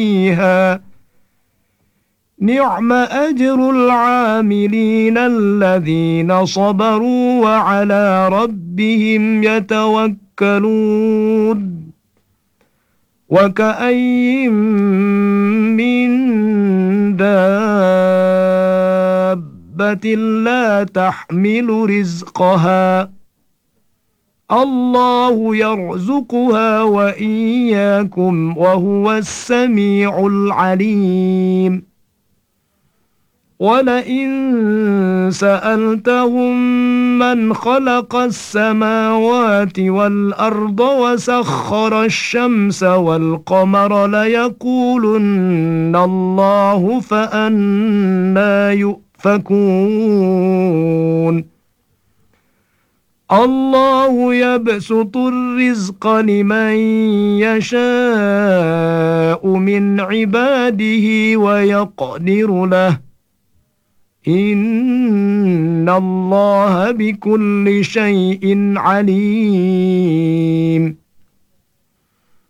فيها نعم أجر العاملين الذين صبروا وعلى ربهم يتوكلون وكأي من دابة لا تحمل رزقها الله يرزقها وإياكم وهو السميع العليم ولئن سألتهم من خلق السماوات والأرض وسخر الشمس والقمر ليقولن الله فأنى يؤفكون الله يبسط الرزق لمن يشاء من عباده ويقدر له إن الله بكل شيء عليم